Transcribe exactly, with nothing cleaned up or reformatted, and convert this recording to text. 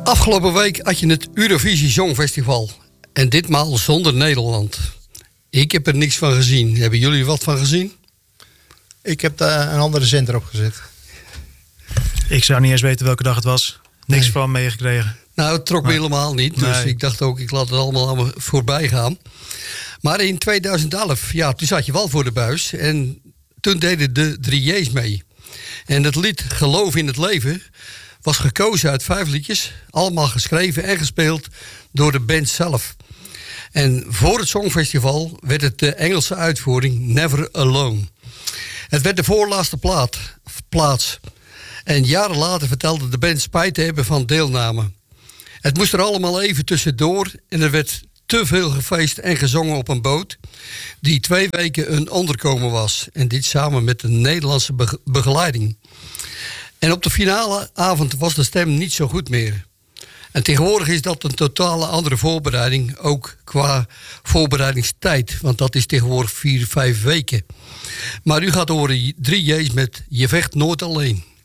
Afgelopen week had je het Eurovisie Songfestival. En ditmaal zonder Nederland. Ik heb er niks van gezien. Hebben jullie wat van gezien? Ik heb daar een andere zender op gezet. Ik zou niet eens weten welke dag het was. Niks Nee. van meegekregen. Nou, het trok me Nee. helemaal niet. Dus Nee. ik dacht ook, ik laat het allemaal aan me voorbij gaan. Maar in tweeduizend elf, ja, toen zat je wel voor de buis. En toen deden de drie J's mee. En het lied Geloof in het Leven was gekozen uit vijf liedjes. Allemaal geschreven en gespeeld door de band zelf. En voor het Songfestival werd het de Engelse uitvoering Never Alone. Het werd de voorlaatste plaat, plaats. En jaren later vertelde de band spijt te hebben van deelname. Het moest er allemaal even tussendoor en er werd te veel gefeest en gezongen op een boot die twee weken een onderkomen was. En dit samen met de Nederlandse be- begeleiding. En op de finale avond was de stem niet zo goed meer. En tegenwoordig is dat een totale andere voorbereiding, ook qua voorbereidingstijd. Want dat is tegenwoordig vier, vijf weken. Maar u gaat horen drie J's met Je vecht nooit alleen.